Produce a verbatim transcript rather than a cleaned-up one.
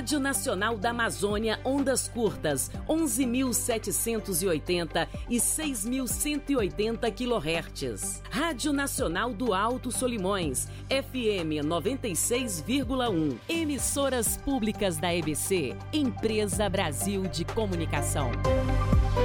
Rádio Nacional da Amazônia, ondas curtas, onze mil setecentos e oitenta e seis mil cento e oitenta quilohertz. Rádio Nacional do Alto Solimões, F M noventa e seis vírgula um. Emissoras públicas da E B C, Empresa Brasil de Comunicação.